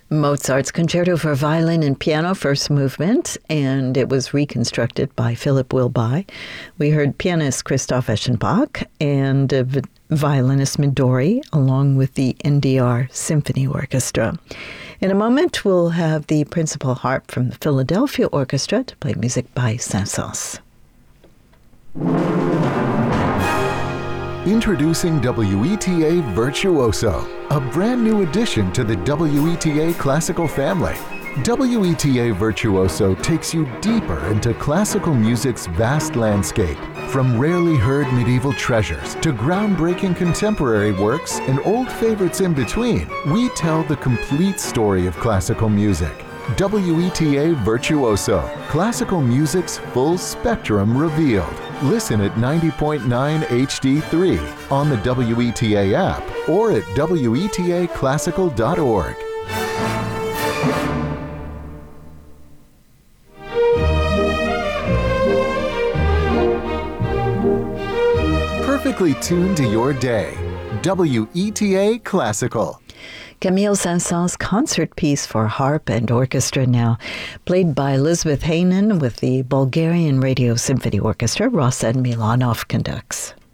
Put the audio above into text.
Mozart's Concerto for Violin and Piano, first movement, and it was reconstructed by Philip Wilby. We heard pianist Christoph Eschenbach and violinist Midori, along with the NDR Symphony Orchestra. In a moment, we'll have the principal harp from the Philadelphia Orchestra to play music by Saint-Saëns. Introducing WETA Virtuoso, a brand new addition to the WETA classical family. WETA Virtuoso takes you deeper into classical music's vast landscape. From rarely heard medieval treasures to groundbreaking contemporary works and old favorites in between, we tell the complete story of classical music. WETA Virtuoso, classical music's full spectrum revealed. Listen at 90.9 HD3 on the WETA app or at wetaclassical.org. Perfectly tuned to your day. WETA Classical. Camille Saint-Saëns' concert piece for harp and orchestra now, played by Elizabeth Haynen with the Bulgarian Radio Symphony Orchestra. Rossen Milanov conducts.